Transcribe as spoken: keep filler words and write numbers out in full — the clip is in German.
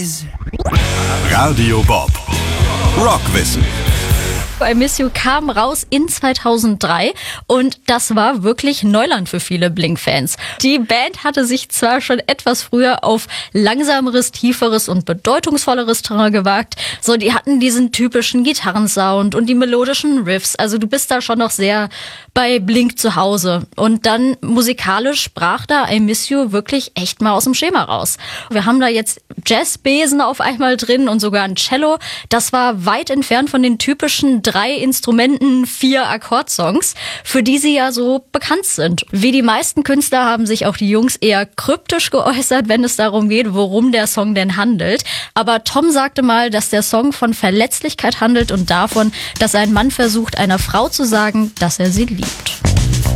eyes. Radio Bob. Rockwissen. I Miss You kam raus in zweitausenddrei und das war wirklich Neuland für viele Blink-Fans. Die Band hatte sich zwar schon etwas früher auf langsameres, tieferes und bedeutungsvolleres Terrain gewagt. So, die hatten diesen typischen Gitarrensound und die melodischen Riffs. Also du bist da schon noch sehr bei Blink zu Hause. Und dann musikalisch brach da I Miss You wirklich echt mal aus dem Schema raus. Wir haben da jetzt Jazzbesen auf einmal drin und sogar ein Cello. Das war weit entfernt von den typischen drei Instrumenten, vier Akkordsongs, für die sie ja so bekannt sind. Wie die meisten Künstler haben sich auch die Jungs eher kryptisch geäußert, wenn es darum geht, worum der Song denn handelt. Aber Tom sagte mal, dass der Song von Verletzlichkeit handelt und davon, dass ein Mann versucht, einer Frau zu sagen, dass er sie liebt.